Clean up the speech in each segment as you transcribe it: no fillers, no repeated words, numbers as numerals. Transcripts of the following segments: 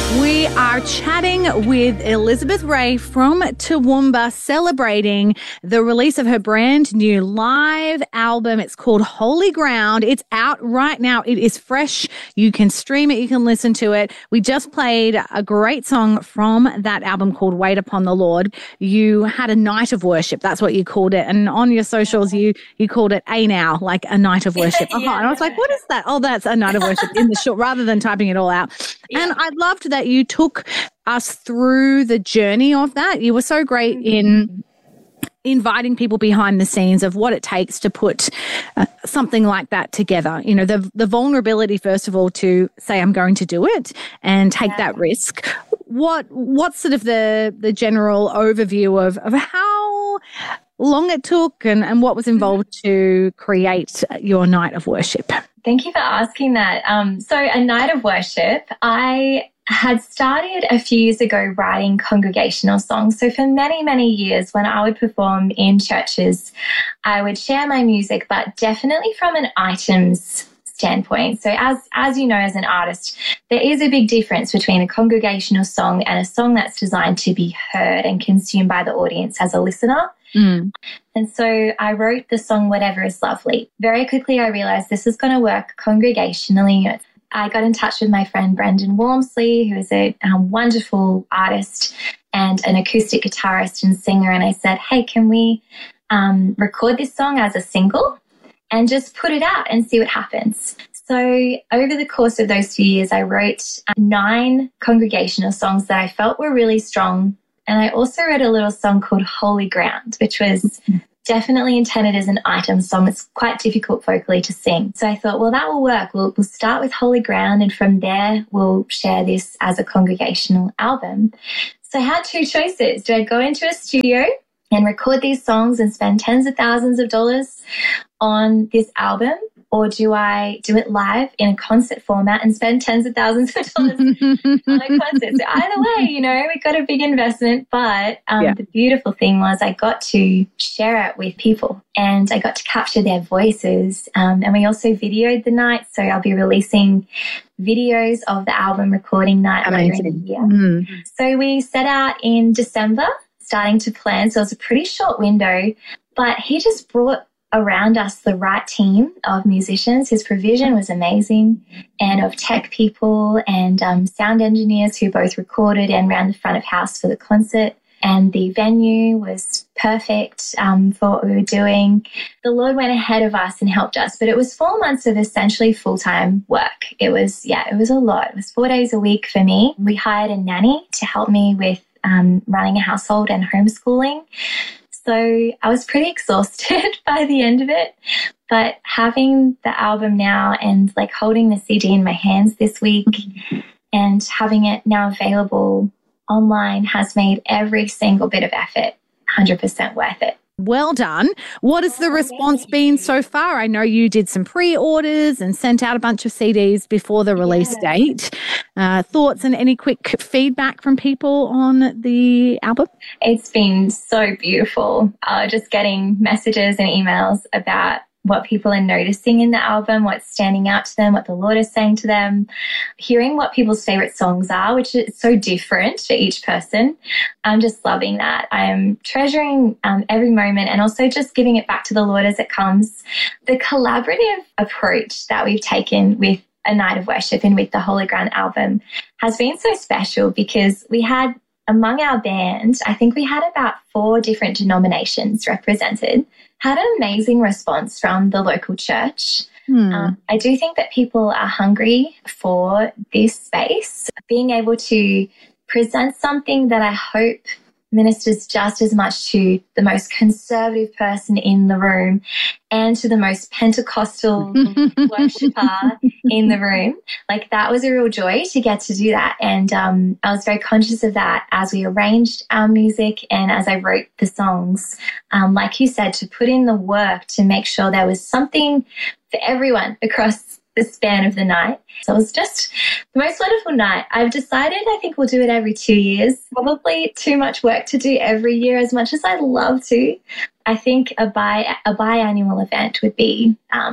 We are chatting with Elizabeth Ray from Toowoomba, celebrating the release of her brand new live album. It's called Holy Ground. It's out right now. It is fresh. You can stream it. You can listen to it. We just played a great song from that album called Wait Upon the Lord. You had a night of worship. That's what you called it. And on your socials, you called it A Now, like a night of worship. And I was like, what is that? Oh, that's a night of worship in the short, rather than typing it all out. Yeah. And I loved that you took us through the journey of that. You were so great in inviting people behind the scenes of what it takes to put something like that together. You know, the vulnerability, first of all, to say, I'm going to do it and take that risk. What's sort of the general overview of how long it took and what was involved to create your night of worship? Thank you for asking that. So a night of worship, I had started a few years ago writing congregational songs. So for many, many years when I would perform in churches, I would share my music, but definitely from an items standpoint. So as you know, as an artist, there is a big difference between a congregational song and a song that's designed to be heard and consumed by the audience as a listener. Mm. And so I wrote the song Whatever Is Lovely. Very quickly I realized this is going to work congregationally. I got in touch with my friend Brendan Walmsley, who is a wonderful artist and an acoustic guitarist and singer, and I said, hey, can we record this song as a single and just put it out and see what happens? So over the course of those few years, I wrote 9 congregational songs that I felt were really strong. And I also wrote a little song called Holy Ground, which was definitely intended as an item song. It's quite difficult vocally to sing. So I thought, well, that will work. We'll start with Holy Ground, and from there we'll share this as a congregational album. So I had 2 choices. Do I go into a studio and record these songs and spend tens of thousands of dollars on this album? Or do I do it live in a concert format and spend tens of thousands of dollars on a concert? So either way, you know, we got a big investment. But the beautiful thing was I got to share it with people and I got to capture their voices. And we also videoed the night. So I'll be releasing videos of the album recording night later in the year. Mm. So we set out in December, starting to plan. So it was a pretty short window. But he just brought around us the right team of musicians. His provision was amazing, and of tech people and sound engineers who both recorded and ran the front of house for the concert. And the venue was perfect for what we were doing. The Lord went ahead of us and helped us, but it was 4 months of essentially full-time work. It was a lot. It was 4 days a week for me. We hired a nanny to help me with running a household and homeschooling. So I was pretty exhausted by the end of it, but having the album now and like holding the CD in my hands this week and having it now available online has made every single bit of effort 100% worth it. Well done. What has the response been so far? I know you did some pre-orders and sent out a bunch of CDs before the release date. Thoughts and any quick feedback from people on the album? It's been so beautiful. Just getting messages and emails about what people are noticing in the album, what's standing out to them, what the Lord is saying to them, hearing what people's favorite songs are, which is so different for each person. I'm just loving that. I'm treasuring every moment and also just giving it back to the Lord as it comes. The collaborative approach that we've taken with A Night of Worship and with the Holy Ground album has been so special because we had, among our band, I think we had about 4 different denominations represented. Had an amazing response from the local church. I do think that people are hungry for this space, being able to present something that I hope ministers just as much to the most conservative person in the room and to the most Pentecostal worshiper in the room. Like, that was a real joy to get to do that. And I was very conscious of that as we arranged our music and as I wrote the songs. Like you said, to put in the work to make sure there was something for everyone across the span of the night. So it was just the most wonderful night. I've decided I think we'll do it every 2 years. Probably too much work to do every year as much as I'd love to. I think a biannual event would be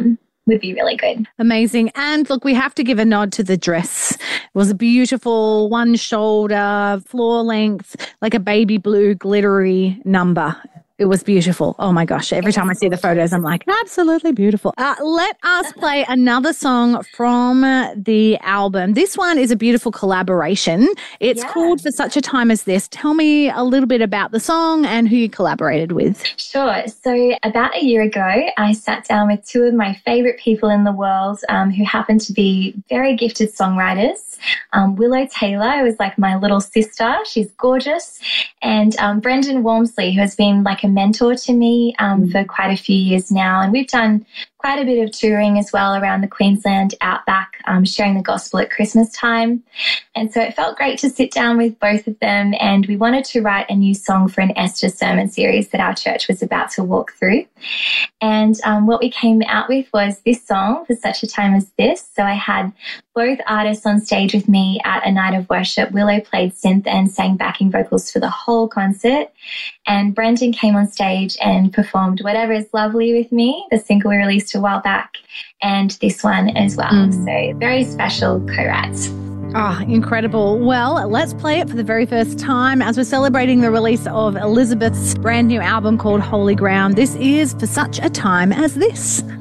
would be really good. Amazing. And look, we have to give a nod to the dress. It was a beautiful one shoulder, floor length, like a baby blue glittery number. It was beautiful. Oh my gosh. Every time I see the photos, I'm like, absolutely beautiful. Let us play another song from the album. This one is a beautiful collaboration. It's called For Such a Time as This. Tell me a little bit about the song and who you collaborated with. Sure. So about a year ago, I sat down with two of my favorite people in the world who happen to be very gifted songwriters. Willow Taylor was like my little sister. She's gorgeous. And Brendan Walmsley, who has been like a mentor to me for quite a few years now. And we've done quite a bit of touring as well around the Queensland outback, sharing the gospel at Christmas time. And so it felt great to sit down with both of them, and we wanted to write a new song for an Esther sermon series that our church was about to walk through. And what we came out with was this song, For Such a Time as This. So I had both artists on stage with me at a night of worship. Willow played synth and sang backing vocals for the whole concert. And Brendan came on stage and performed Whatever Is Lovely with me, the single we released a while back, and this one as well. So very special co-writes. Oh, incredible. Well, let's play it for the very first time as we're celebrating the release of Elizabeth's brand new album called Holy Ground. This is For Such a Time as This.